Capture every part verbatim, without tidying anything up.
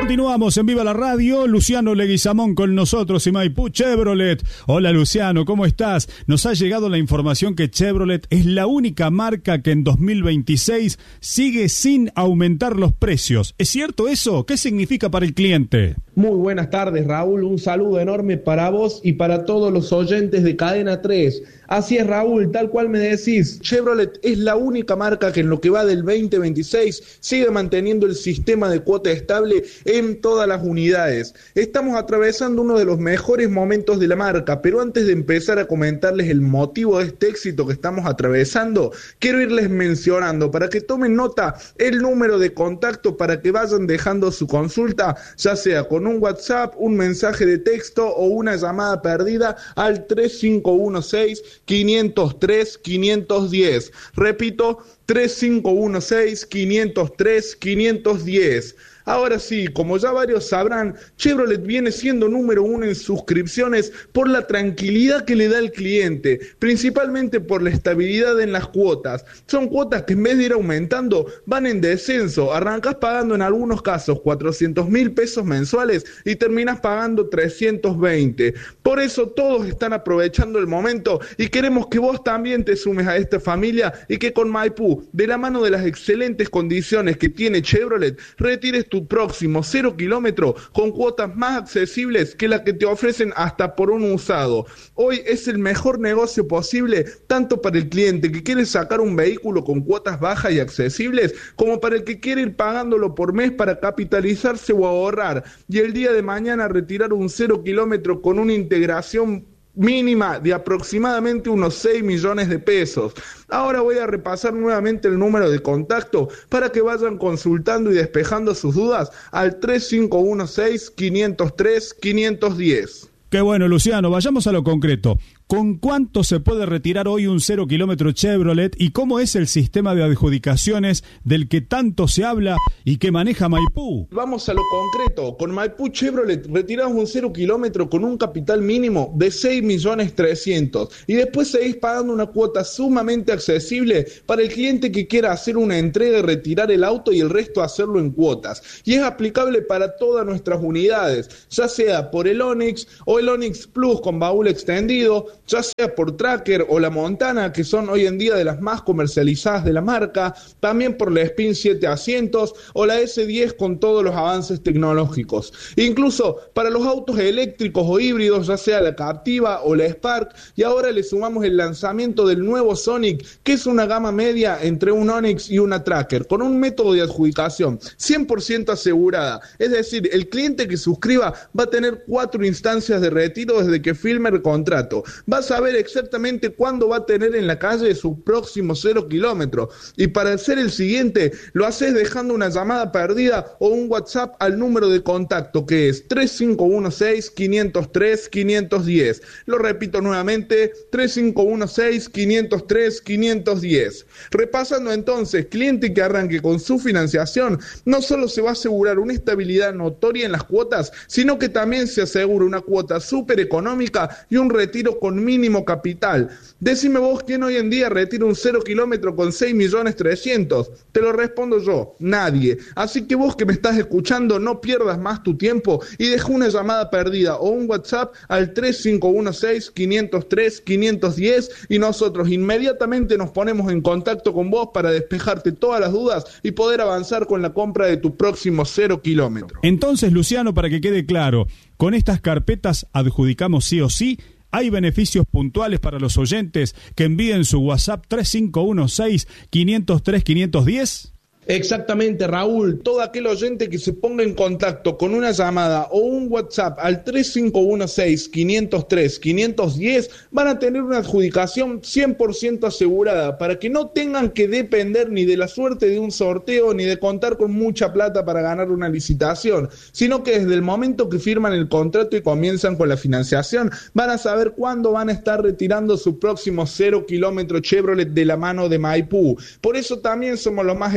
Continuamos en Viva la Radio. Luciano Leguizamón con nosotros y Maipú Chevrolet. Hola Luciano, ¿cómo estás? Nos ha llegado la información que Chevrolet es la única marca que en dos mil veintiséis sigue sin aumentar los precios. ¿Es cierto eso? ¿Qué significa para el cliente? Muy buenas tardes, Raúl. Un saludo enorme para vos y para todos los oyentes de Cadena tres. Así es, Raúl, tal cual me decís, Chevrolet es la única marca que en lo que va del veinte veintiséis sigue manteniendo el sistema de cuota estable en todas las unidades. Estamos atravesando uno de los mejores momentos de la marca, pero antes de empezar a comentarles el motivo de este éxito que estamos atravesando, quiero irles mencionando para que tomen nota el número de contacto para que vayan dejando su consulta, ya sea con un WhatsApp, un mensaje de texto o una llamada perdida al tres cinco uno seis, quinientos tres, quinientos diez. Repito, tres cinco uno seis, quinientos tres, quinientos diez. Ahora sí, como ya varios sabrán, Chevrolet viene siendo número uno en suscripciones por la tranquilidad que le da al cliente, principalmente por la estabilidad en las cuotas. Son cuotas que en vez de ir aumentando, van en descenso. Arrancás pagando en algunos casos cuatrocientos mil pesos mensuales y terminás pagando trescientos veinte. Por eso todos están aprovechando el momento y queremos que vos también te sumes a esta familia y que con Maipú, de la mano de las excelentes condiciones que tiene Chevrolet, retires tu próximo cero kilómetro con cuotas más accesibles que las que te ofrecen hasta por un usado. Hoy es el mejor negocio posible tanto para el cliente que quiere sacar un vehículo con cuotas bajas y accesibles como para el que quiere ir pagándolo por mes para capitalizarse o ahorrar y el día de mañana retirar un cero kilómetro con una integración mínima de aproximadamente unos seis millones de pesos. Ahora voy a repasar nuevamente el número de contacto para que vayan consultando y despejando sus dudas al tres cinco uno seis, quinientos tres, quinientos diez. Qué bueno, Luciano, vayamos a lo concreto. ¿Con cuánto se puede retirar hoy un cero kilómetro Chevrolet y cómo es el sistema de adjudicaciones del que tanto se habla y que maneja Maipú? Vamos a lo concreto. Con Maipú Chevrolet retiramos un cero kilómetro con un capital mínimo de seis millones trescientos y después seguís pagando una cuota sumamente accesible para el cliente que quiera hacer una entrega y retirar el auto y el resto hacerlo en cuotas. Y es aplicable para todas nuestras unidades, ya sea por el Onix o el Onix Plus con baúl extendido, ya sea por Tracker o la Montana, que son hoy en día de las más comercializadas de la marca, también por la Spin siete asientos o la ese diez con todos los avances tecnológicos. Incluso para los autos eléctricos o híbridos, ya sea la Captiva o la Spark, y ahora le sumamos el lanzamiento del nuevo Sonic, que es una gama media entre un Onix y una Tracker, con un método de adjudicación cien por ciento asegurada. Es decir, el cliente que suscriba va a tener cuatro instancias de retiro desde que firme el contrato. Va a saber exactamente cuándo va a tener en la calle su próximo cero kilómetro. Y para hacer el siguiente, lo haces dejando una llamada perdida o un WhatsApp al número de contacto que es tres cinco uno seis, quinientos tres, quinientos diez. Lo repito nuevamente, tres cinco uno seis, quinientos tres, quinientos diez. Repasando entonces, cliente que arranque con su financiación, no solo se va a asegurar una estabilidad notoria en las cuotas, sino que también se asegura una cuota súper económica y un retiro con mínimo capital. Decime vos quién hoy en día retira un cero kilómetro con seis millones trescientos. Te lo respondo yo, nadie. Así que vos que me estás escuchando, no pierdas más tu tiempo y deja una llamada perdida o un WhatsApp al tres cinco uno seis, quinientos tres, quinientos diez y nosotros inmediatamente nos ponemos en contacto con vos para despejarte todas las dudas y poder avanzar con la compra de tu próximo cero kilómetro. Entonces, Luciano, para que quede claro, con estas carpetas adjudicamos sí o sí. ¿Hay beneficios puntuales para los oyentes que envíen su WhatsApp tres cinco uno seis, quinientos tres, quinientos diez? Exactamente, Raúl. Todo aquel oyente que se ponga en contacto con una llamada o un WhatsApp al tres cinco uno seis, quinientos tres, quinientos diez van a tener una adjudicación cien por ciento asegurada para que no tengan que depender ni de la suerte de un sorteo ni de contar con mucha plata para ganar una licitación, sino que desde el momento que firman el contrato y comienzan con la financiación van a saber cuándo van a estar retirando su próximo cero kilómetro Chevrolet de la mano de Maipú. Por eso también somos los más elegidos.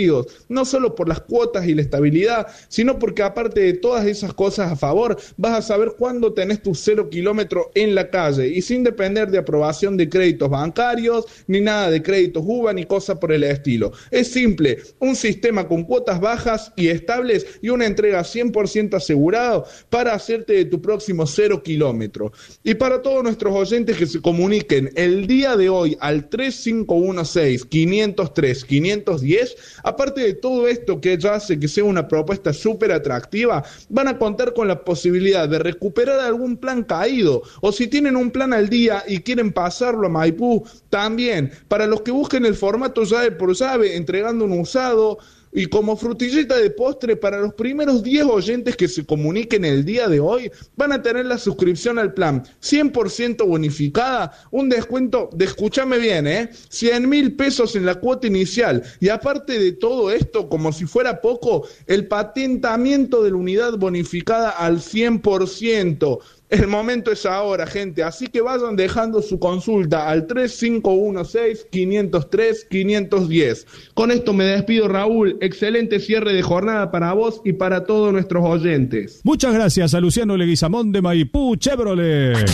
amigos, no solo por las cuotas y la estabilidad, sino porque aparte de todas esas cosas a favor, vas a saber cuándo tenés tu cero kilómetro en la calle y sin depender de aprobación de créditos bancarios, ni nada de créditos U B A, ni cosa por el estilo. Es simple, un sistema con cuotas bajas y estables y una entrega cien por ciento asegurado para hacerte de tu próximo cero kilómetro. Y para todos nuestros oyentes que se comuniquen el día de hoy al tres cinco uno seis, quinientos tres, quinientos diez, aparte de todo esto que ya hace que sea una propuesta súper atractiva, van a contar con la posibilidad de recuperar algún plan caído, o si tienen un plan al día y quieren pasarlo a Maipú, también, para los que busquen el formato llave por llave, entregando un usado. Y como frutillita de postre, para los primeros diez oyentes que se comuniquen el día de hoy, van a tener la suscripción al plan cien por ciento bonificada, un descuento de, escúchame bien, ¿eh? cien mil pesos en la cuota inicial. Y aparte de todo esto, como si fuera poco, el patentamiento de la unidad bonificada al cien por ciento. El momento es ahora, gente, así que vayan dejando su consulta al tres cinco uno seis, quinientos tres, quinientos diez. Con esto me despido, Raúl. Excelente cierre de jornada para vos y para todos nuestros oyentes. Muchas gracias a Luciano Leguizamón de Maipú Chevrolet.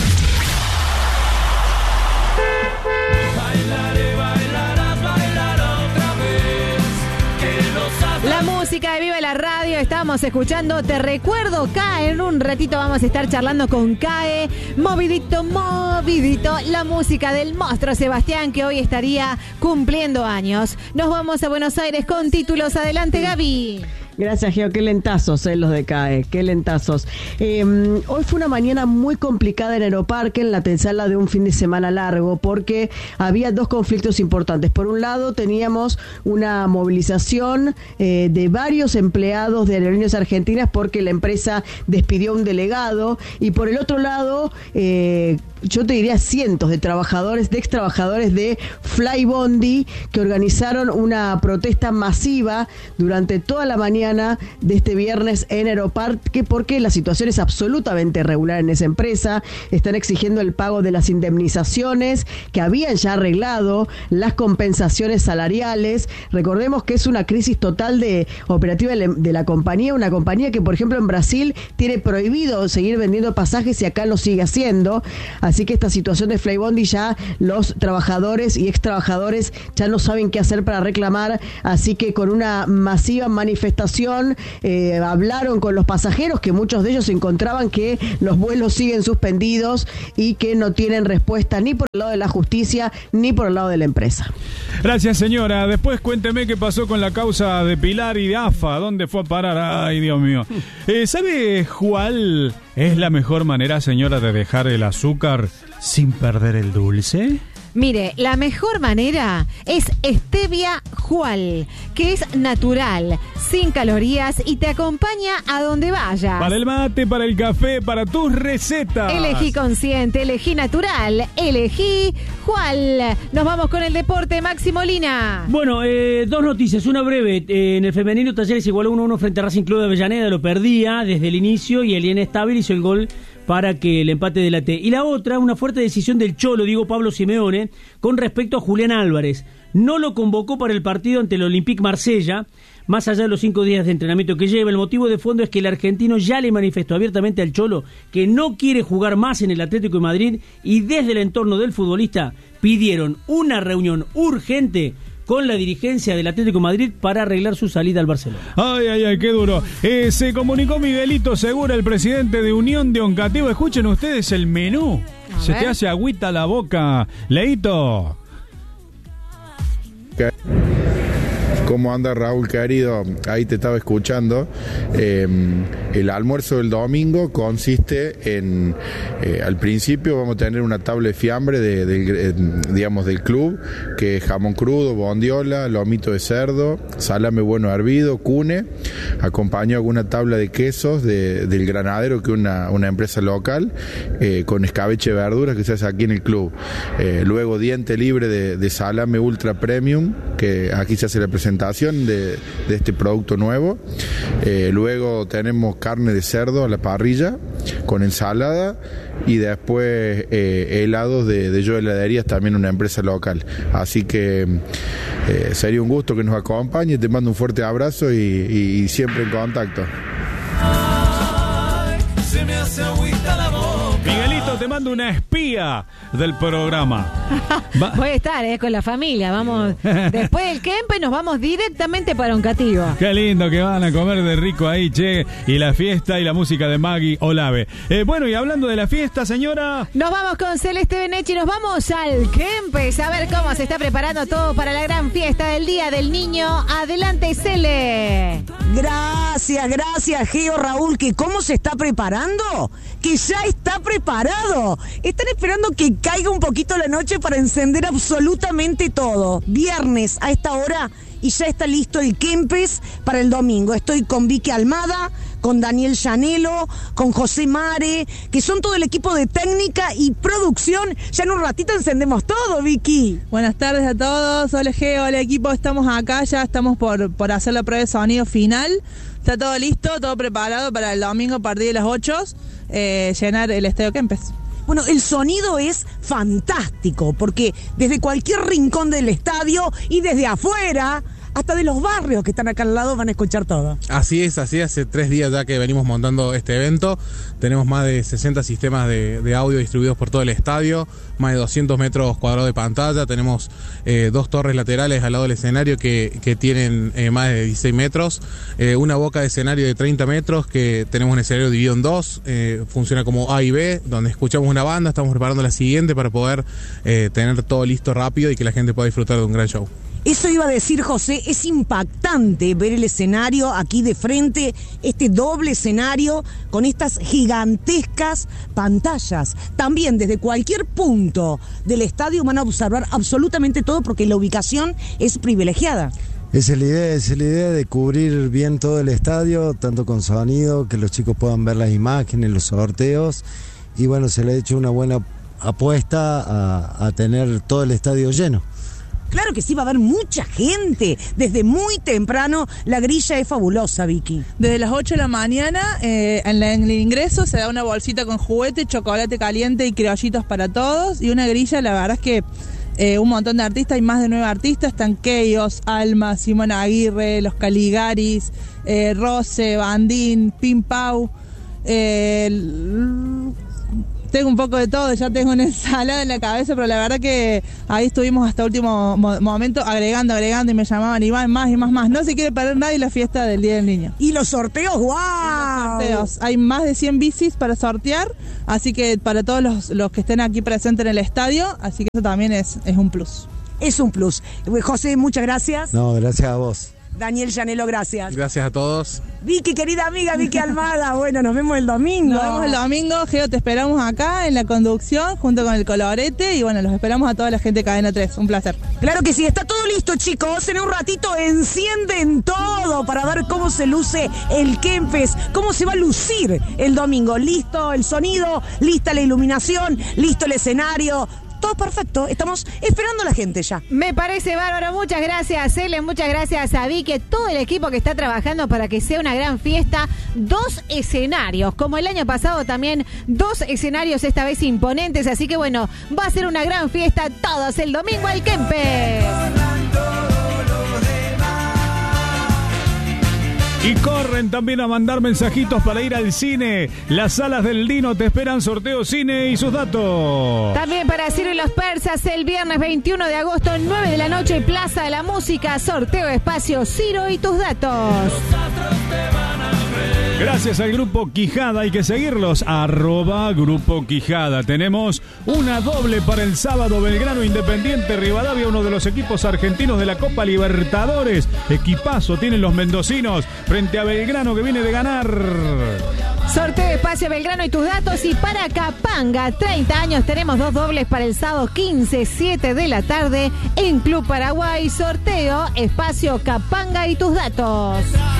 Música de Viva la Radio, estábamos escuchando Te Recuerdo, C A E. En un ratito vamos a estar charlando con C A E. Movidito, movidito, la música del monstruo Sebastián, que hoy estaría cumpliendo años. Nos vamos a Buenos Aires con títulos. Adelante, Gaby. Gracias, Geo. Qué lentazos, eh, los de C A E. Qué lentazos. Eh, hoy fue una mañana muy complicada en Aeroparque, en la antesala de un fin de semana largo, porque había dos conflictos importantes. Por un lado, teníamos una movilización eh, de varios empleados de Aerolíneas Argentinas porque la empresa despidió a un delegado. Y por el otro lado, eh, yo te diría cientos de trabajadores, de ex trabajadores de Flybondi, que organizaron una protesta masiva durante toda la mañana de este viernes en Aeroparque, porque la situación es absolutamente irregular en esa empresa. Están exigiendo el pago de las indemnizaciones que habían ya arreglado, las compensaciones salariales. Recordemos que es una crisis total de operativa de la compañía, una compañía que, por ejemplo, en Brasil tiene prohibido seguir vendiendo pasajes y acá lo sigue haciendo. Así que esta situación de Flybondi, ya los trabajadores y ex trabajadores ya no saben qué hacer para reclamar, así que con una masiva manifestación eh, hablaron con los pasajeros, que muchos de ellos encontraban que los vuelos siguen suspendidos y que no tienen respuesta ni por el lado de la justicia ni por el lado de la empresa. Gracias, señora. Después cuénteme qué pasó con la causa de Pilar y de A F A. ¿Dónde fue a parar? Ay, Dios mío. Eh, ¿Sabe cuál es la mejor manera, señora, de dejar el azúcar sin perder el dulce? Mire, la mejor manera es Stevia Jual, que es natural, sin calorías y te acompaña a donde vayas. Para el mate, para el café, para tus recetas. Elegí consciente, elegí natural, elegí Jual. Nos vamos con el deporte, Maxi Molina. Bueno, eh, dos noticias, una breve. Eh, en el femenino, Talleres igualó uno a uno frente a Racing Club de Avellaneda, lo perdía desde el inicio y Eliane Estábil hizo el gol para que el empate delate. Y la otra, una fuerte decisión del Cholo, digo Pablo Simeone, con respecto a Julián Álvarez. No lo convocó para el partido ante el Olympique Marsella, más allá de los cinco días de entrenamiento que lleva. El motivo de fondo es que el argentino ya le manifestó abiertamente al Cholo que no quiere jugar más en el Atlético de Madrid, y desde el entorno del futbolista pidieron una reunión urgente con la dirigencia del Atlético de Madrid para arreglar su salida al Barcelona. Ay, ay, ay, qué duro. Eh, se comunicó Miguelito Segura, el presidente de Unión de Oncativo. Escuchen ustedes el menú. A Se ver. te hace agüita la boca. Leito. ¿Cómo anda, Raúl, querido? Ahí te estaba escuchando. Eh, el almuerzo del domingo consiste en, eh, al principio vamos a tener una tabla de fiambre de, de, eh, digamos, del club, que es jamón crudo, bondiola, lomito de cerdo, salame bueno hervido, cune, acompañado con una tabla de quesos de, del Granadero, que es una, una empresa local, eh, con escabeche de verduras que se hace aquí en el club. Eh, luego diente libre de, de salame ultra premium, que aquí se hace la presentación De, de este producto nuevo. Eh, luego tenemos carne de cerdo a la parrilla con ensalada, y después eh, helados de, de Yo Heladerías, también una empresa local. Así que eh, sería un gusto que nos acompañe, te mando un fuerte abrazo y, y, y siempre en contacto. Se me hace agüita la boca. Miguelito, te mando una espía del programa. Va. Voy a estar eh, con la familia, vamos. Después del Kempe nos vamos directamente para Oncativo. Qué lindo que van a comer de rico ahí, che. Y la fiesta y la música de Maggie Olave. Eh, bueno, y hablando de la fiesta, señora. Nos vamos con Celeste Benechi y nos vamos al Kempes a ver cómo se está preparando todo para la gran fiesta del Día del Niño. Adelante, Cele. Gracias, gracias, Geo, Raúl, que cómo se está preparando, que ya está preparado. Están esperando que caiga un poquito la noche para encender absolutamente todo. Viernes a esta hora y ya está listo el Kempes para el domingo. Estoy con Vicky Almada, con Daniel Llanelo, con José Mare, que son todo el equipo de técnica y producción. Ya en un ratito encendemos todo, Vicky. Buenas tardes a todos. Hola, Geo, hola, equipo. Estamos acá, ya estamos por, por hacer la prueba de sonido final. Está todo listo, todo preparado para el domingo a partir de las ocho, eh, llenar el Estadio Kempes. Bueno, el sonido es fantástico, porque desde cualquier rincón del estadio y desde afuera, hasta de los barrios que están acá al lado, van a escuchar todo. Así es, así es. Hace tres días ya que venimos montando este evento. Tenemos más de sesenta sistemas de, de audio distribuidos por todo el estadio, más de doscientos metros cuadrados de pantalla. Tenemos eh, dos torres laterales al lado del escenario que, que tienen eh, más de dieciséis metros, eh, una boca de escenario de treinta metros que tenemos un escenario dividido en dos, eh, funciona como A y B, donde escuchamos una banda, estamos preparando la siguiente para poder eh, tener todo listo rápido y que la gente pueda disfrutar de un gran show. Eso iba a decir, José, es impactante ver el escenario aquí de frente, este doble escenario con estas gigantescas pantallas. También desde cualquier punto del estadio van a observar absolutamente todo porque la ubicación es privilegiada. Esa es la idea, esa es la idea de cubrir bien todo el estadio, tanto con sonido, que los chicos puedan ver las imágenes, los sorteos, y bueno, se le ha hecho una buena apuesta a, a tener todo el estadio lleno. Claro que sí, va a haber mucha gente. Desde muy temprano, la grilla es fabulosa, Vicky. Desde las ocho de la mañana, eh, en, la, en el ingreso se da una bolsita con juguete, chocolate caliente y criollitos para todos. Y una grilla, la verdad es que eh, un montón de artistas, hay más de nueve artistas. Están Keyos, Alma, Simón Aguirre, Los Caligaris, eh, Rose, Bandín, Pim Pau. Eh, Tengo un poco de todo, ya tengo una ensalada en la cabeza, pero la verdad que ahí estuvimos hasta último mo- momento agregando, agregando y me llamaban y van más y más, más. No se quiere perder nadie la fiesta del Día del Niño. Y los sorteos, ¡wow! Los sorteos. Hay más de cien bicis para sortear, así que para todos los, los que estén aquí presentes en el estadio, así que eso también es, es un plus. Es un plus. José, muchas gracias. No, gracias a vos. Daniel Llanelo, gracias. Gracias a todos. Vicky, querida amiga, Vicky Almada, bueno, nos vemos el domingo. Nos vemos el domingo, Geo, te esperamos acá en la conducción junto con el colorete y bueno, los esperamos a toda la gente de Cadena tres, un placer. Claro que sí, está todo listo, chicos, en un ratito encienden todo para ver cómo se luce el Kempes, cómo se va a lucir el domingo. Listo el sonido, lista la iluminación, listo el escenario. Todo perfecto, estamos esperando a la gente ya. Me parece bárbaro, muchas gracias, Cele, muchas gracias a Vicky, todo el equipo que está trabajando para que sea una gran fiesta. Dos escenarios, como el año pasado también, dos escenarios esta vez imponentes, así que bueno, va a ser una gran fiesta todos el domingo al Kempes. Y corren también a mandar mensajitos para ir al cine. Las salas del Dino te esperan, sorteo cine y sus datos. También para Ciro y los Persas el viernes veintiuno de agosto, nueve de la noche, Plaza de la Música, sorteo espacio Ciro y tus datos. Gracias al Grupo Quijada, hay que seguirlos, arroba Grupo Quijada. Tenemos una doble para el sábado, Belgrano Independiente Rivadavia, uno de los equipos argentinos de la Copa Libertadores. Equipazo tienen los mendocinos frente a Belgrano que viene de ganar. Sorteo espacio Belgrano y tus datos. Y para Capanga, treinta años, tenemos dos dobles para el sábado quince, siete de la tarde en Club Paraguay. Sorteo espacio Capanga y tus datos.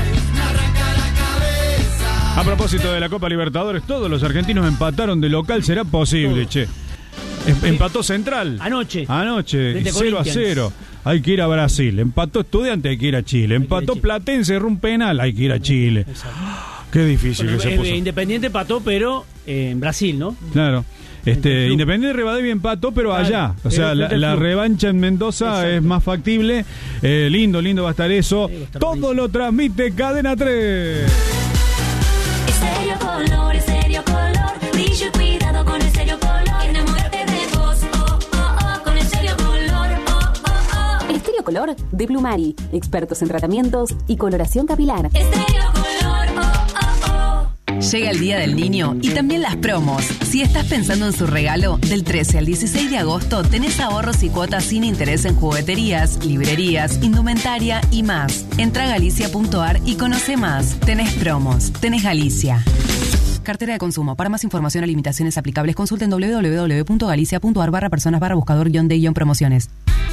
A propósito de la Copa Libertadores, todos los argentinos empataron de local. ¿Será posible, che? Empató Central. Anoche. Anoche, cero a cero. Hay que ir a Brasil. Empató Estudiante, hay que ir a Chile. Empató Platense, erró un penal, hay que ir a Chile. Qué difícil Bueno, que se eh, puso. Independiente empató, pero eh, en Brasil, ¿no? Claro. Este, Independiente Rivadavia empató, pero Claro, allá. O sea, pero la, frente al la club. revancha en Mendoza Exacto. es más factible. Eh, lindo, lindo va a estar eso. Sí, va a estar Todo buenísimo. lo transmite Cadena tres. Estéreo color, estéreo color, brillo y cuidado con estéreo color. Enamórate de vos, oh, oh, oh, con estéreo color, oh, oh, oh. Estéreo Color de Plumari, expertos en tratamientos y coloración capilar. Estéreo color, oh, oh, oh. Llega el Día del Niño y también las promos. Si estás pensando en su regalo, del trece al dieciséis de agosto tenés ahorros y cuotas sin interés en jugueterías, librerías, indumentaria y más. Entra a galicia punto ar y conoce más. Tenés promos, tenés Galicia. Cartera de consumo. Para más información o limitaciones aplicables, consulten doble u doble u doble u punto galicia punto ar barra personas barra buscador guión de guión promociones.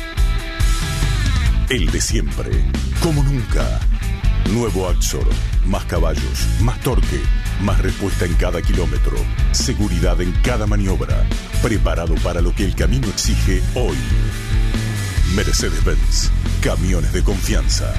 El de siempre, como nunca. Nuevo Axor, más caballos, más torque, más respuesta en cada kilómetro, seguridad en cada maniobra, preparado para lo que el camino exige hoy. Mercedes-Benz, camiones de confianza.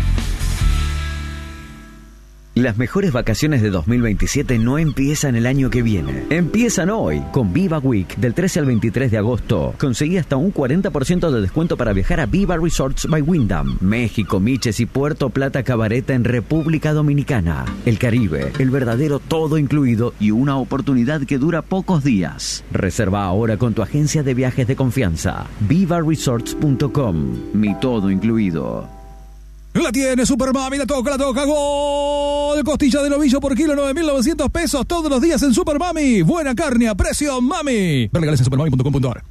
Las mejores vacaciones de dos mil veintisiete no empiezan el año que viene. Empiezan hoy con Viva Week del trece al veintitrés de agosto. Conseguí hasta un cuarenta por ciento de descuento para viajar a Viva Resorts by Wyndham, México, Miches y Puerto Plata Cabareta en República Dominicana. El Caribe, el verdadero todo incluido y una oportunidad que dura pocos días. Reserva ahora con tu agencia de viajes de confianza. viva resorts punto com. Mi todo incluido. La tiene Super Mami, la toca, la toca, gol. Costilla de novillo por kilo, nueve mil novecientos pesos todos los días en Super Mami. Buena carne a precio, mami. Ver legales en supermami punto com punto ar.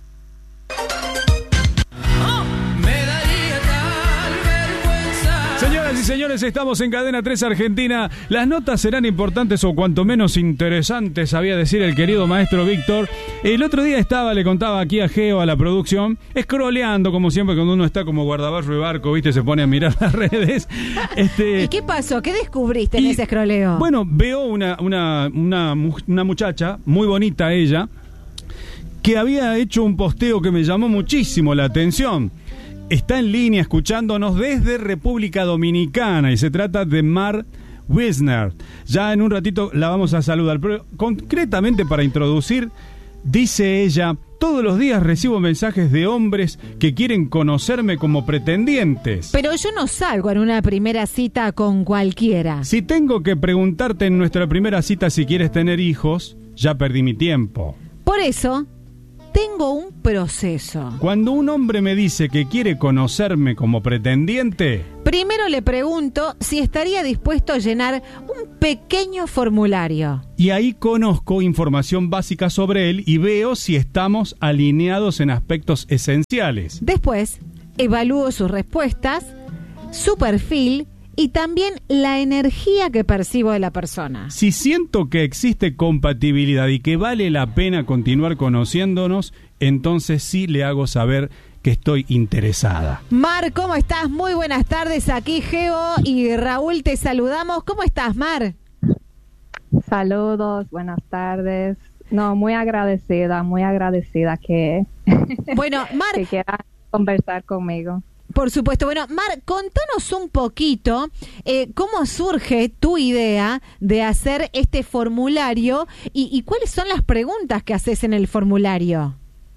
Señoras y señores, estamos en Cadena tres Argentina. Las notas serán importantes o cuanto menos interesantes, sabía decir el querido maestro Víctor. El otro día estaba, le contaba aquí a Geo, a la producción, scrolleando, como siempre, cuando uno está como guardabarro y barco, ¿viste? Se pone a mirar las redes. Este, ¿Y qué pasó? ¿Qué descubriste en ese scrolleo? Bueno, veo una, una, una, una muchacha, muy bonita ella, que había hecho un posteo que me llamó muchísimo la atención. Está en línea escuchándonos desde República Dominicana y se trata de Mar Wisner. Ya en un ratito la vamos a saludar, pero concretamente para introducir, dice ella: todos los días recibo mensajes de hombres que quieren conocerme como pretendientes. Pero yo no salgo en una primera cita con cualquiera. Si tengo que preguntarte en nuestra primera cita si quieres tener hijos, ya perdí mi tiempo. Por eso tengo un proceso. Cuando un hombre me dice que quiere conocerme como pretendiente, primero le pregunto si estaría dispuesto a llenar un pequeño formulario. Y ahí conozco información básica sobre él y veo si estamos alineados en aspectos esenciales. Después, evalúo sus respuestas, su perfil y también la energía que percibo de la persona. Si siento que existe compatibilidad y que vale la pena continuar conociéndonos, entonces sí le hago saber que estoy interesada. Mar, ¿cómo estás? Muy buenas tardes. Aquí Geo y Raúl te saludamos. ¿Cómo estás, Mar? Saludos, buenas tardes. No, muy agradecida, muy agradecida que, bueno, Mar, que quieran conversar conmigo. Por supuesto. Bueno, Mar, contanos un poquito eh, cómo surge tu idea de hacer este formulario y, y cuáles son las preguntas que haces en el formulario.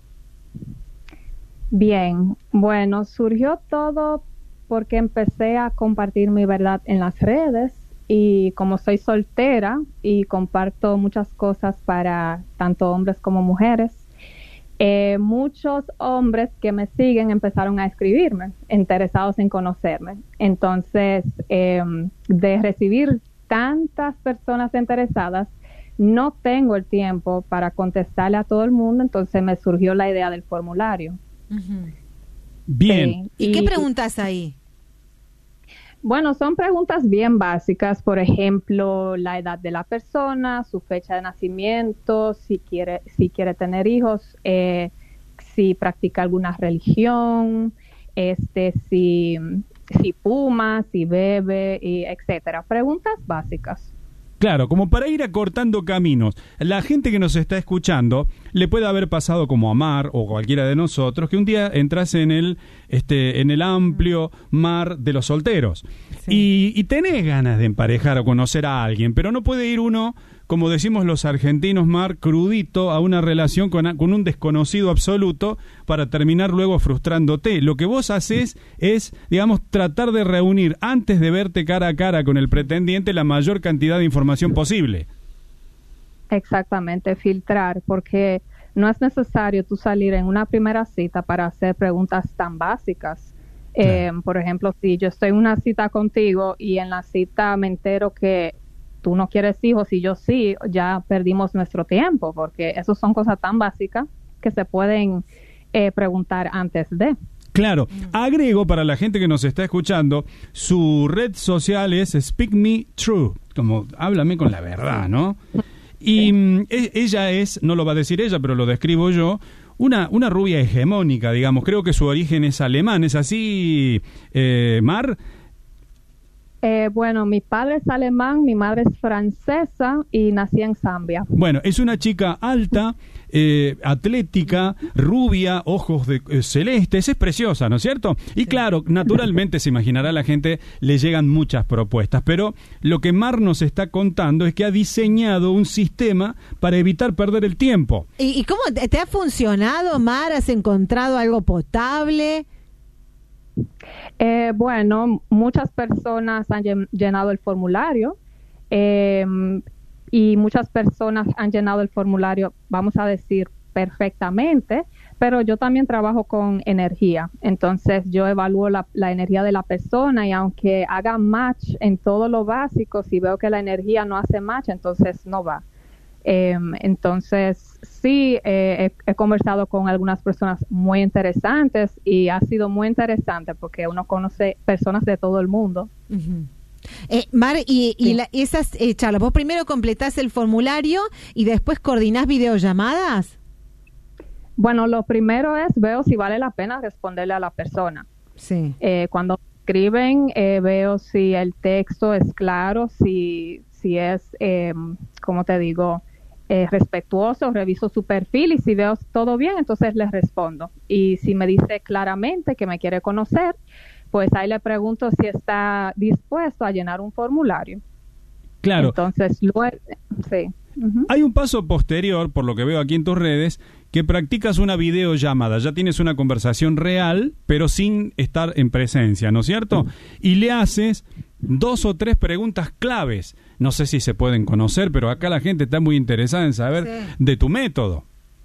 Bien, bueno, surgió todo porque empecé a compartir mi verdad en las redes y como soy soltera y comparto muchas cosas para tanto hombres como mujeres, Eh, muchos hombres que me siguen empezaron a escribirme, interesados en conocerme. Entonces, eh, de recibir tantas personas interesadas, no tengo el tiempo para contestarle a todo el mundo, entonces me surgió la idea del formulario. Uh-huh. Bien. Sí. ¿Y, ¿Y qué preguntas ahí? Bueno, son preguntas bien básicas, por ejemplo, la edad de la persona, su fecha de nacimiento, si quiere, si quiere tener hijos, eh, si practica alguna religión, este, si, si fuma, si bebe, y etcétera. Preguntas básicas. Claro, como para ir acortando caminos. La gente que nos está escuchando le puede haber pasado como a Mar o cualquiera de nosotros que un día entras en el este en el amplio mar de los solteros y, y tenés ganas de emparejar o conocer a alguien, pero no puede ir uno, como decimos los argentinos, Mar, crudito a una relación con, con un desconocido absoluto para terminar luego frustrándote. Lo que vos haces es, digamos, tratar de reunir antes de verte cara a cara con el pretendiente la mayor cantidad de información posible. Exactamente, filtrar, porque no es necesario tú salir en una primera cita para hacer preguntas tan básicas. Claro. Eh, por ejemplo, si yo estoy en una cita contigo y en la cita me entero que tú no quieres hijos y yo sí, ya perdimos nuestro tiempo, porque eso son cosas tan básicas que se pueden eh, preguntar antes de. Claro, agrego para la gente que nos está escuchando, su red social es Speak Me True, como háblame con la verdad, ¿no? Y sí. e- ella es, no lo va a decir ella, pero lo describo yo, una, una rubia hegemónica, digamos, creo que su origen es alemán, ¿es así, eh, Mar? Eh, bueno, mi padre es alemán, mi madre es francesa y nací en Zambia. Bueno, es una chica alta, eh, atlética, rubia, ojos de, eh, celestes, es preciosa, ¿no es cierto? Y sí. Claro, naturalmente se imaginará la gente, le llegan muchas propuestas, pero lo que Mar nos está contando es que ha diseñado un sistema para evitar perder el tiempo. ¿Y, y cómo te, te ha funcionado, Mar? ¿Has encontrado algo potable? Eh, bueno, muchas personas han llenado el formulario eh, y muchas personas han llenado el formulario, vamos a decir, perfectamente, pero yo también trabajo con energía, entonces yo evalúo la, la energía de la persona y aunque haga match en todo lo básico, si veo que la energía no hace match, entonces no va. Eh, entonces, sí, eh, he, he conversado con algunas personas muy interesantes y ha sido muy interesante porque uno conoce personas de todo el mundo. Uh-huh. eh, Mar, y, y sí. la, esas eh, charlas, vos primero completás el formulario y después coordinás videollamadas. Bueno, lo primero es veo si vale la pena responderle a la persona. Sí. Eh, cuando escriben, eh, veo si el texto es claro, si, si es, eh, como te digo, Eh, respetuoso, reviso su perfil y si veo todo bien, entonces les respondo. Y si me dice claramente que me quiere conocer, pues ahí le pregunto si está dispuesto a llenar un formulario. Claro. Entonces, luego, sí. Uh-huh. Hay un paso posterior, por lo que veo aquí en tus redes, que practicas una videollamada. Ya tienes una conversación real, pero sin estar en presencia, ¿no es cierto? Y le haces dos o tres preguntas claves. No sé si se pueden conocer, pero acá la gente está muy interesada en saber sí. de tu método.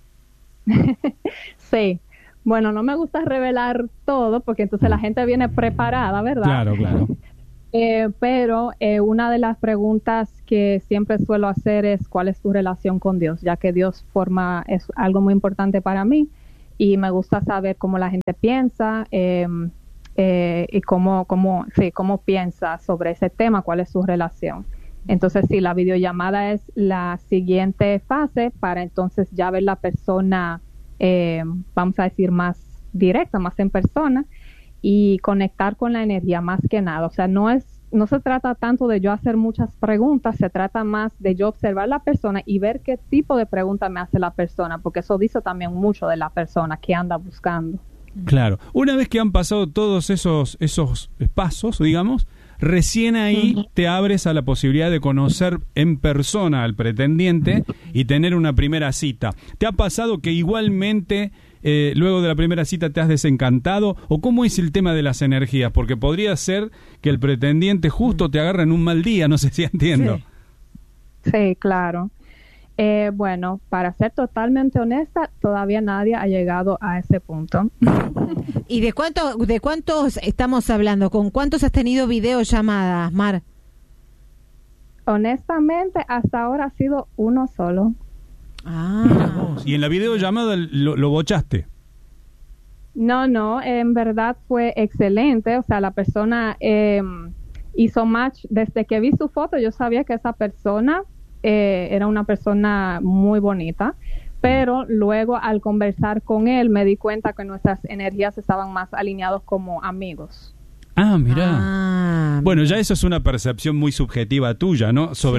Sí. Bueno, no me gusta revelar todo porque entonces la gente viene preparada, ¿verdad? Claro, claro. Eh, pero eh, una de las preguntas que siempre suelo hacer es ¿cuál es tu relación con Dios? Ya que Dios forma, es algo muy importante para mí y me gusta saber cómo la gente piensa eh, eh, y cómo, cómo, sí, cómo piensa sobre ese tema, cuál es su relación. Entonces, sí, la videollamada es la siguiente fase para entonces ya ver la persona, eh, vamos a decir, más directa, más en persona y conectar con la energía más que nada. O sea, no es, no se trata tanto de yo hacer muchas preguntas, se trata más de yo observar la persona y ver qué tipo de pregunta me hace la persona, porque eso dice también mucho de la persona que anda buscando. Claro. Una vez que han pasado todos esos, esos pasos, digamos, recién ahí uh-huh. te abres a la posibilidad de conocer en persona al pretendiente y tener una primera cita. ¿Te ha pasado que igualmente eh, luego de la primera cita te has desencantado? ¿O cómo es el tema de las energías? Porque podría ser que el pretendiente justo te agarre en un mal día, no sé si entiendo. Sí, sí, claro. Eh, bueno, para ser totalmente honesta, todavía nadie ha llegado a ese punto. ¿Y de cuánto, de cuántos estamos hablando? ¿Con cuántos has tenido videollamadas, Mar? Honestamente, hasta ahora ha sido uno solo. Ah. ¿Y en la videollamada lo, lo bochaste? No, no, en verdad fue excelente. O sea, la persona eh, hizo match. Desde que vi su foto, yo sabía que esa persona eh, era una persona muy bonita. Pero luego al conversar con él me di cuenta que nuestras energías estaban más alineados como amigos. Ah, mirá. Ah, bueno, ya eso es una percepción muy subjetiva tuya, ¿no? Sobre sí.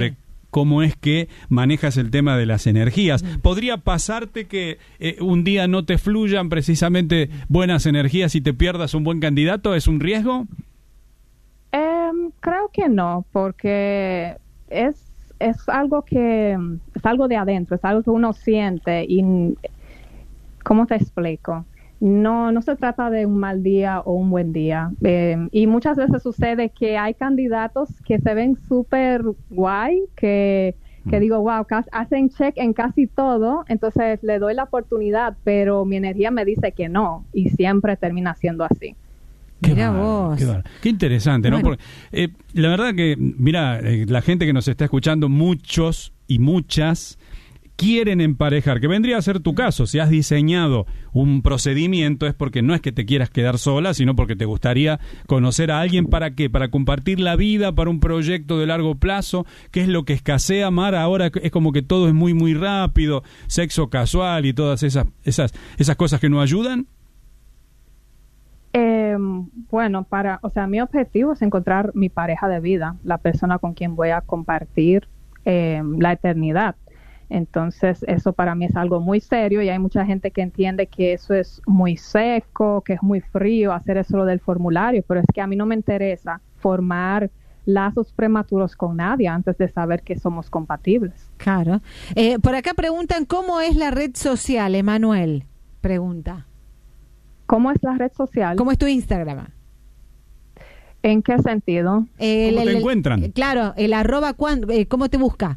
cómo es que manejas el tema de las energías. ¿Podría pasarte que eh, un día no te fluyan precisamente buenas energías y te pierdas un buen candidato? ¿Es un riesgo? Em, creo que no, porque es, es algo que es algo de adentro, es algo que uno siente y ¿cómo te explico? No, no se trata de un mal día o un buen día. Eh, y muchas veces sucede que hay candidatos que se ven súper guay, que, que digo, wow, hacen check en casi todo, entonces le doy la oportunidad, pero mi energía me dice que no, y siempre termina siendo así. Qué mira vos. Qué, qué interesante, bueno. ¿no? Porque, eh, la verdad que, mira, eh, la gente que nos está escuchando, muchos y muchas quieren emparejar, que vendría a ser tu caso. Si has diseñado un procedimiento es porque no es que te quieras quedar sola, sino porque te gustaría conocer a alguien. ¿Para qué? Para compartir la vida, para un proyecto de largo plazo. ¿Qué es lo que escasea, Mar? Ahora es como que todo es muy, muy rápido, sexo casual y todas esas, esas, esas cosas que no ayudan. Eh, bueno, para, o sea, mi objetivo es encontrar mi pareja de vida, la persona con quien voy a compartir eh, la eternidad. Entonces, eso para mí es algo muy serio y hay mucha gente que entiende que eso es muy seco, que es muy frío hacer eso lo del formulario, pero es que a mí no me interesa formar lazos prematuros con nadie antes de saber que somos compatibles. Claro. Eh, por acá preguntan, ¿cómo es la red social, Emanuel? Pregunta. ¿Cómo es la red social? ¿Cómo es tu Instagram? ¿En qué sentido? El, ¿Cómo te el, encuentran? El, claro, el arroba, eh, ¿cómo te busca?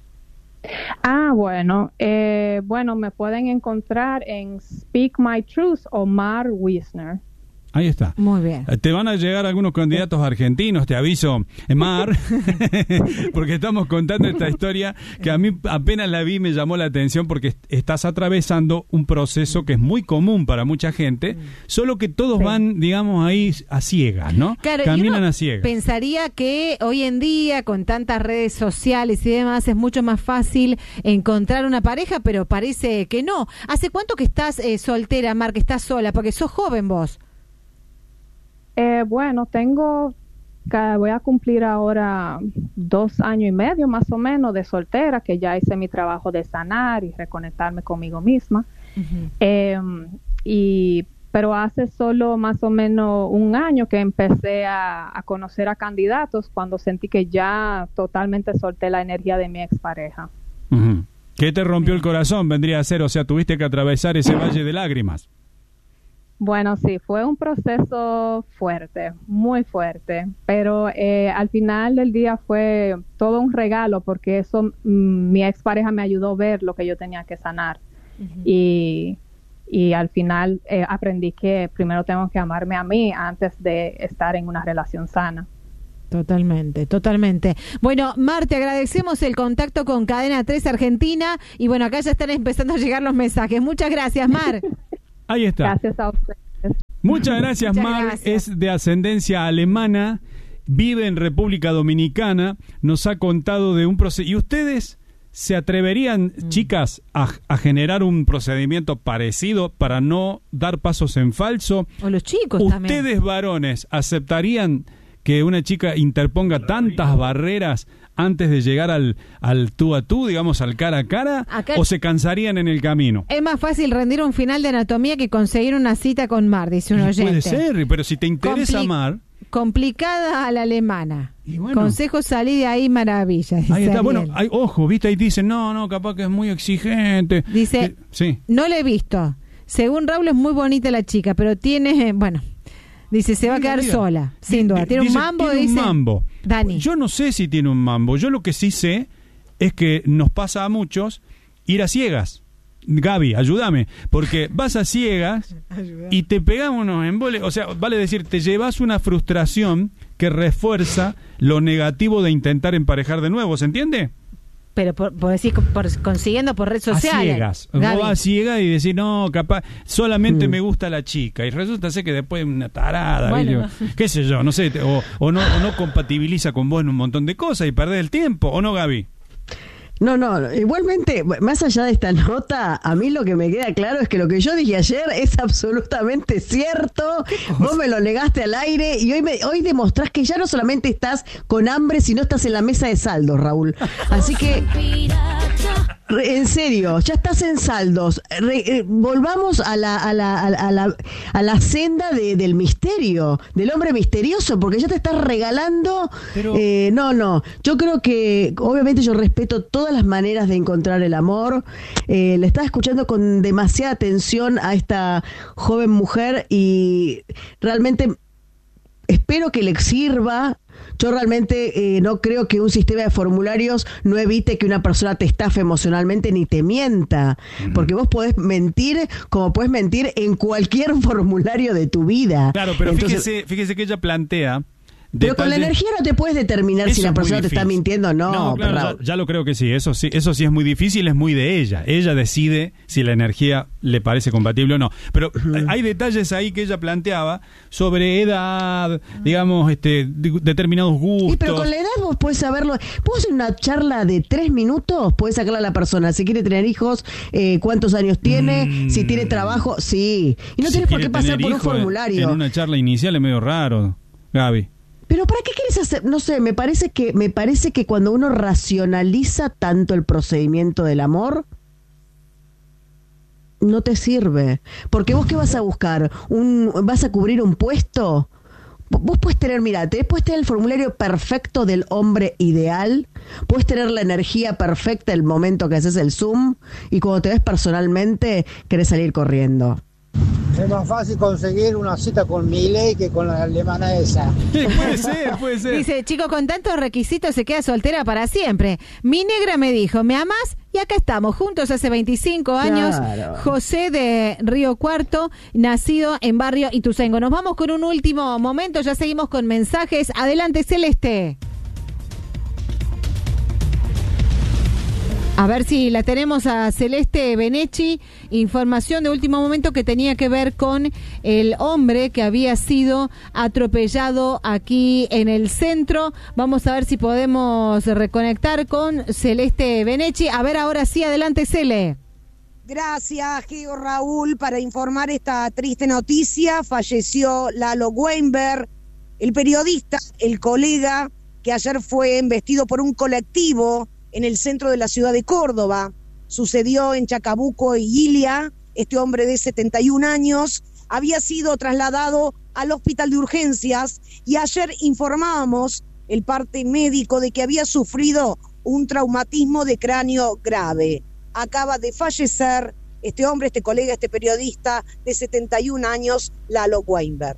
Ah, bueno, eh, bueno, me pueden encontrar en Speak My Truth o Mar Wisner. Ahí está. Muy bien. Te van a llegar algunos candidatos argentinos, te aviso, Mar, porque estamos contando esta historia que a mí apenas la vi me llamó la atención porque estás atravesando un proceso que es muy común para mucha gente, solo que todos sí. van, digamos, ahí a ciegas, ¿no? Claro, caminan a ciegas. Pensaría que hoy en día, con tantas redes sociales y demás, es mucho más fácil encontrar una pareja, pero parece que no. ¿Hace cuánto que estás eh, soltera, Mar, que estás sola? Porque sos joven vos. Eh, bueno, tengo, voy a cumplir ahora dos años y medio más o menos de soltera, que ya hice mi trabajo de sanar y reconectarme conmigo misma. Uh-huh. eh, y pero hace solo más o menos un año que empecé a, a conocer a candidatos cuando sentí que ya totalmente solté la energía de mi expareja. Uh-huh. ¿Qué te rompió el corazón? Vendría a ser, o sea, tuviste que atravesar ese valle de lágrimas. Bueno, sí, fue un proceso fuerte, muy fuerte, pero eh, al final del día fue todo un regalo porque eso, mm, mi expareja me ayudó a ver lo que yo tenía que sanar. Uh-huh. y, y al final eh, aprendí que primero tengo que amarme a mí antes de estar en una relación sana. Totalmente, totalmente. Bueno, Mar, te agradecemos el contacto con Cadena tres Argentina y bueno, acá ya están empezando a llegar los mensajes. Muchas gracias, Mar. Ahí está. Gracias a ustedes. Muchas gracias, Muchas Mar. Gracias. Es de ascendencia alemana, vive en República Dominicana, nos ha contado de un proceso. ¿Y ustedes se atreverían, mm. chicas, a, a generar un procedimiento parecido para no dar pasos en falso? O los chicos ¿Ustedes, también. ¿Ustedes, varones, aceptarían que una chica interponga tantas barreras antes de llegar al, al tú a tú, digamos, al cara a cara, Acá o se cansarían en el camino? Es más fácil rendir un final de anatomía que conseguir una cita con Mar, dice un oyente. Puede ser, pero si te interesa Compli- Mar... Complicada a la alemana. Y bueno, consejo, salí de ahí, maravilla. Ahí está, bueno, hay, ojo, viste, ahí dicen, no, no, capaz que es muy exigente. Dice, eh, sí. No la he visto. Según Raúl es muy bonita la chica, pero tiene, bueno... Dice, se va a quedar sola, sin duda. ¿Tiene dice, un mambo? Tiene Dice un mambo. Dani. Yo no sé si tiene un mambo. Yo lo que sí sé es que nos pasa a muchos ir a ciegas. Gaby, ayúdame. Porque vas a ciegas y te pegan unos emboles. O sea, vale decir, te llevas una frustración que refuerza lo negativo de intentar emparejar de nuevo. ¿Se entiende? Pero por, por decir, por, consiguiendo por redes sociales. A ciegas. Vos vas a ciegas y decís, no, capaz, solamente mm. me gusta la chica. Y resulta ser que después una tarada, bueno, no. qué sé yo, no sé, o, o, no, o no compatibiliza con vos en un montón de cosas y perdés el tiempo, ¿o no, Gaby? No, no, igualmente, más allá de esta nota, a mí lo que me queda claro es que lo que yo dije ayer es absolutamente cierto. Vos me lo negaste al aire y hoy me, hoy demostrás que ya no solamente estás con hambre, sino estás en la mesa de saldos, Raúl. Así que, en serio, ya estás en saldos. Re, eh, volvamos a la, a la, a la, a la, a la senda de, del misterio, del hombre misterioso, porque ya te estás regalando. Pero... Eh, no, no, yo creo que, obviamente yo respeto todas las maneras de encontrar el amor. Eh, le estaba escuchando con demasiada atención a esta joven mujer y realmente espero que le sirva. Yo realmente eh, no creo que un sistema de formularios no evite que una persona te estafe emocionalmente ni te mienta, uh-huh. porque vos podés mentir como podés mentir en cualquier formulario de tu vida. Claro, pero Entonces, fíjese, fíjese que ella plantea... Pero con la energía no te puedes determinar si la persona te está mintiendo o no. No, claro, ya, ya lo creo que sí. Eso sí, eso sí es muy difícil, es muy de ella. Ella decide si la energía le parece compatible o no. Pero uh-huh. hay detalles ahí que ella planteaba sobre edad, digamos, este, de, determinados gustos. Sí, pero con la edad vos podés saberlo. Vos en una charla de tres minutos podés sacarle a la persona si quiere tener hijos, eh, cuántos años tiene, mm. si tiene trabajo, sí. Y no si tenés por qué pasar por un formulario. En una charla inicial es medio raro, Gaby. Pero ¿para qué quieres hacer? No sé, me parece que me parece que cuando uno racionaliza tanto el procedimiento del amor, no te sirve. Porque vos, ¿qué vas a buscar? Un, ¿vas a cubrir un puesto? Vos puedes tener, mira, te puedes tener el formulario perfecto del hombre ideal, puedes tener la energía perfecta el momento que haces el Zoom, y cuando te ves personalmente querés salir corriendo. Es más fácil conseguir una cita con Milei que con la alemana esa. Sí, puede ser, puede ser. Dice, chico, con tantos requisitos se queda soltera para siempre. Mi negra me dijo, ¿me amás? Y acá estamos, juntos hace veinticinco años. Claro. José de Río Cuarto, nacido en barrio Ituzaingó. Nos vamos con un último momento, ya seguimos con mensajes. Adelante, Celeste. A ver si la tenemos a Celeste Benechi, información de último momento que tenía que ver con el hombre que había sido atropellado aquí en el centro. Vamos a ver si podemos reconectar con Celeste Benechi. A ver, ahora sí, adelante, Cele. Gracias, Geo Raúl, para informar esta triste noticia. Falleció Lalo Weinberg, el periodista, el colega que ayer fue embestido por un colectivo en el centro de la ciudad de Córdoba. Sucedió en Chacabuco y Ilia. Este hombre de setenta y un años había sido trasladado al hospital de urgencias y ayer informábamos el parte médico de que había sufrido un traumatismo de cráneo grave. Acaba de fallecer este hombre, este colega, este periodista de setenta y un años, Lalo Weinberg.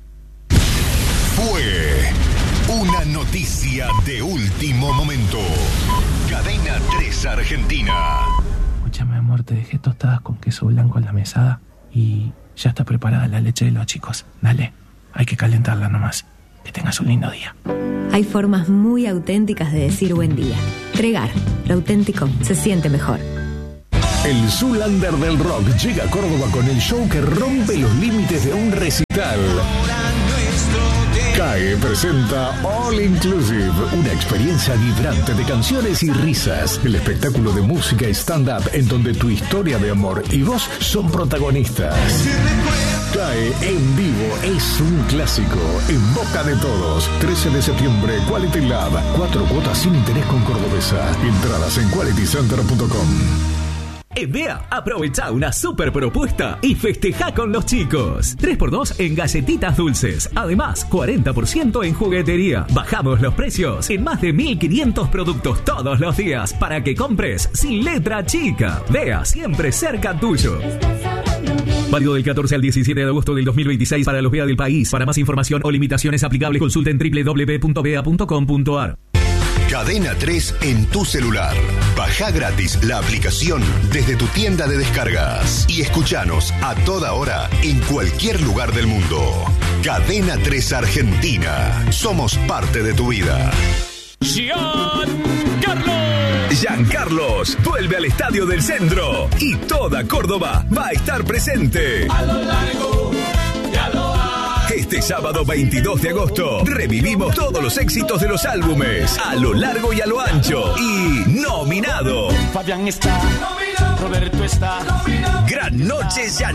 Fue una noticia de último momento. Cadena tres Argentina. Escúchame, amor, te dejé tostadas con queso blanco en la mesada y ya está preparada la leche de los chicos. Dale, hay que calentarla nomás. Que tengas un lindo día. Hay formas muy auténticas de decir buen día. Tregar, lo auténtico se siente mejor. El Zoolander del rock llega a Córdoba con el show que rompe los límites de un recital. C A E presenta All Inclusive, una experiencia vibrante de canciones y risas. El espectáculo de música y stand-up en donde tu historia de amor y vos son protagonistas. C A E en vivo es un clásico, en boca de todos. trece de septiembre, Quality Lab. Cuatro cuotas sin interés con Cordobesa. Entradas en quality center punto com. En D E A, aprovecha una super propuesta y festeja con los chicos. tres por dos en galletitas dulces. Además, cuarenta por ciento en juguetería. Bajamos los precios en más de mil quinientos productos todos los días para que compres sin letra chica. D E A, siempre cerca tuyo. Válido del catorce al diecisiete de agosto del dos mil veintiséis para los B E A del país. Para más información o limitaciones aplicables, consulten doble u doble u doble u punto b e a punto com punto a r. Cadena tres en tu celular. Baja gratis la aplicación desde tu tienda de descargas y escuchanos a toda hora en cualquier lugar del mundo. Cadena tres Argentina. Somos parte de tu vida. Giancarlos. Giancarlos vuelve al Estadio del Centro y toda Córdoba va a estar presente. A lo largo y a lo alto. Este sábado veintidós de agosto revivimos todos los éxitos de los álbumes a lo largo y a lo ancho y nominado. Fabián está, Roberto está. Gran Noche ya